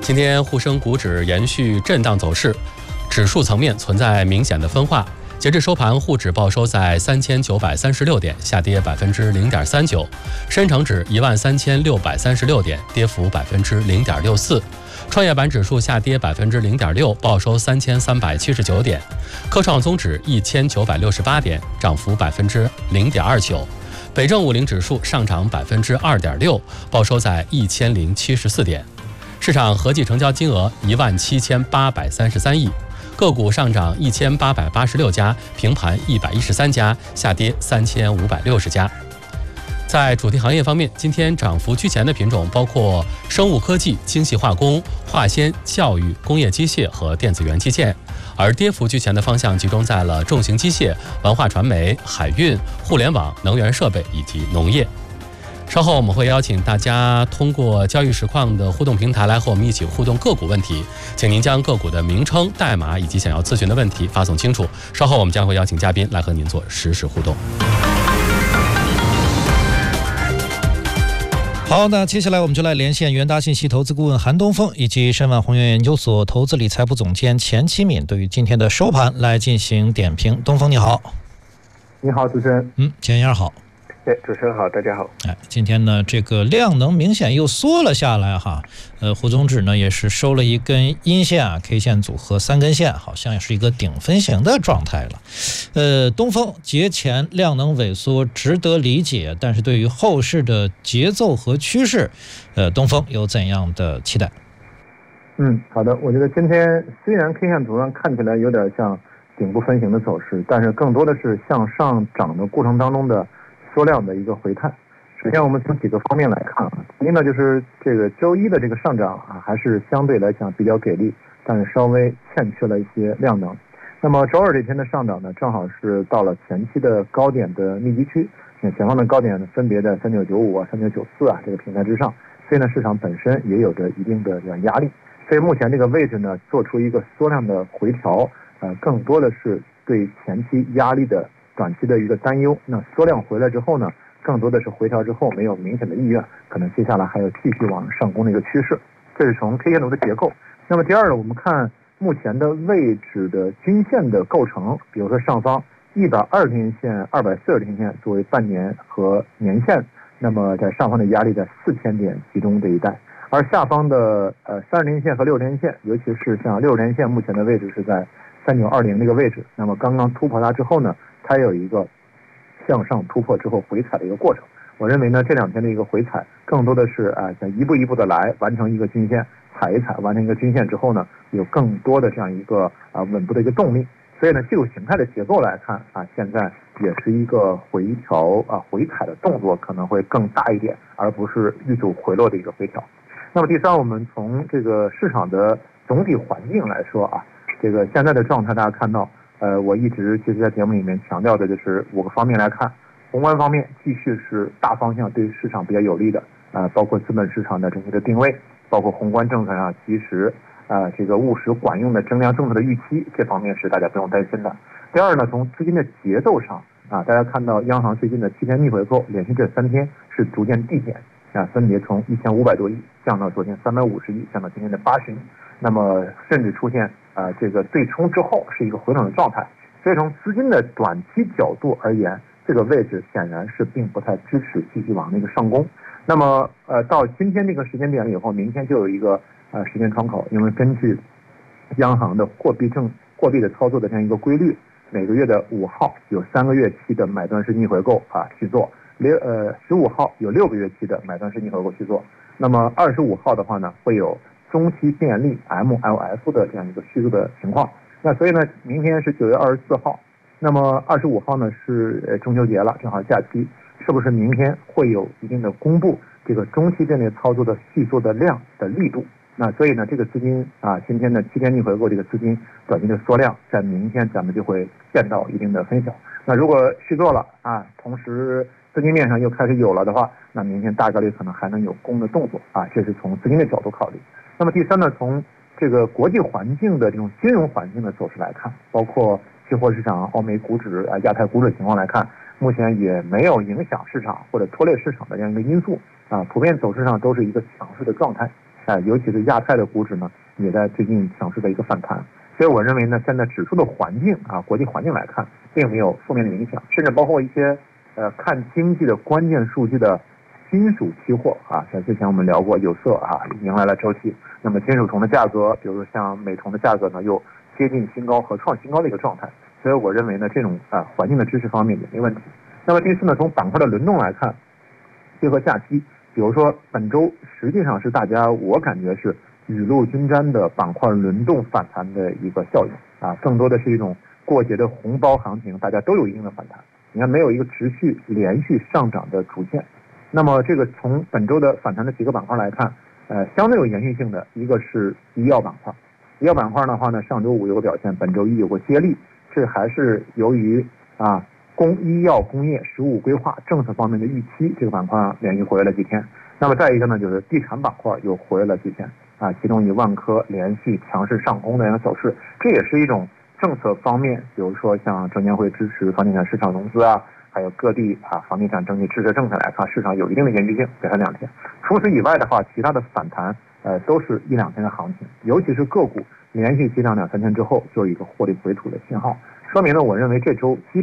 今天沪深股指延续震荡走势，指数层面存在明显的分化。截至收盘，沪指报收在3936点，下跌0.39%；深成指13636点，跌幅0.64%；创业板指数下跌0.6%，报收3379点；科创综指1968点，涨幅0.29%；北证50指数上涨2.6%，报收在1074点。市场合计成交金额17833亿。个股上涨1886家，平盘113家，下跌3560家。在主题行业方面，今天涨幅居前的品种包括生物科技、精细化工、化纤、教育、工业机械和电子元器件，而跌幅居前的方向集中在了重型机械、文化传媒、海运、互联网、能源设备以及农业。稍后我们会邀请大家通过交易实况的互动平台来和我们一起互动个股问题，请您将个股的名称、代码以及想要咨询的问题发送清楚。稍后我们将会邀请嘉宾来和您做实时互动。 好，那接下来我们就来连线元达信息投资顾问韩东风以及申万宏源研究所投资理财部总监钱启敏，对于今天的收盘来进行点评。东风你好。 你好，主持人。 钱先生好。 主持人好，大家好。 今天呢，这个量能明显又缩了下来哈。沪综指呢也是收了一根阴线啊 ，K 线组合3根线，好像也是一个顶分型的状态了。东风节前量能萎缩值得理解，但是对于后市的节奏和趋势，东风有怎样的期待？ 好的，我觉得今天虽然 K 线图上看起来有点像顶部分型的走势，但是更多的是向上涨的过程当中的缩量的一个回探。首先我们从几个方面来看啊，第一呢就是这个周一的这个上涨啊，还是相对来讲比较给力，但是稍微欠缺了一些量能。那么周二这天的上涨呢，正好是到了前期的高点的密集区，前方的高点分别在3995啊、3994啊这个平台之上，所以呢市场本身也有着一定的这样压力。所以目前这个位置呢，做出一个缩量的回调，更多的是对前期压力的短期的一个担忧。那缩量回来之后呢，更多的是回调之后没有明显的意愿，可能接下来还有继续往上攻的一个趋势。这是从 K 线图的结构。那么第二呢，我们看目前的位置的均线的构成，比如说上方120天线、240天线作为半年和年线，那么在上方的压力在4000点集中这一带，而下方的30天线和60天线，尤其是像60天线目前的位置是在3920这个位置，那么刚刚突破它之后呢，它有一个向上突破之后回踩的一个过程。我认为呢，这2天的一个回踩更多的是想一步一步的来完成一个均线，踩一踩完成一个均线之后呢，有更多的这样一个稳步的一个动力。所以呢，技术形态的结构来看现在也是一个回调回踩的动作可能会更大一点，而不是遇阻回落的一个回调。那么第三，我们从这个市场的总体环境来说这个现在的状态大家看到，我一直其实在节目里面强调的就是5个方面来看。宏观方面继续是大方向对市场比较有利的，包括资本市场的整体的定位，包括宏观政策上及时这个务实管用的增量政策的预期，这方面是大家不用担心的。第二呢，从资金的节奏上大家看到央行最近的7天逆回购，连续这3天是逐渐递减分别从1500多亿降到昨天350亿，降到今天的80亿，那么甚至出现这个对冲之后是一个回冷的状态。所以从资金的短期角度而言，这个位置显然是并不太支持继续往那个上攻。那么到今天这个时间点以后，明天就有一个时间窗口，因为根据央行的货币的操作的这样一个规律，每个月的5号有3个月期的买断式逆回购去做，15号有6个月期的买断式逆回购去做，那么25号的话呢，会有中期便利 MLF 的这样一个续作的情况。那所以呢，明天是9月24号，那么25号呢是中秋节了，正好假期，是不是明天会有一定的公布这个中期便利操作的续作的量的力度？那所以呢，这个资金今天的7天逆回购这个资金短期的缩量，在明天咱们就会见到一定的分晓。那如果续作了同时资金面上又开始有了的话，那明天大概率可能还能有攻的动作这是从资金的角度考虑。那么第三呢，从这个国际环境的这种金融环境的走势来看，包括期货市场、欧美股指亚太股指情况来看，目前也没有影响市场或者拖累市场的这样一个因素普遍走势上都是一个强势的状态。 尤其是亚太的股指呢，也在最近强势的一个反弹。所以我认为呢，现在指数的环境国际环境来看，并没有负面的影响，甚至包括一些看经济的关键数据的金属期货像之前我们聊过有色迎来了周期，那么金属铜的价格，比如说像镁铜的价格呢，又接近新高和创新高的一个状态。所以我认为呢，这种环境的支持方面也没问题。那么第四呢，从板块的轮动来看，结合假期，比如说本周实际上是我感觉是雨露均沾的板块轮动反弹的一个效应更多的是一种过节的红包行情，大家都有一定的反弹。你看没有一个持续连续上涨的主线。那么这个从本周的反弹的几个板块来看，相对有延续性的一个是医药板块。医药板块的话呢，上周五有个表现，本周一有个接力，这还是由于医药工业15规划政策方面的预期，这个板块连续活跃了几天。那么再一个呢，就是地产板块又活跃了几天其中以万科连续强势上攻的一个走势，这也是一种政策方面，比如说像证监会支持房地产市场融资还有各地房地产整体支持政策来看，市场有一定的延续性，给它2天。除此以外的话，其他的反弹都是1-2天的行情，尤其是个股连续激涨2-3天之后，就有一个获利回吐的信号，说明了我认为这周基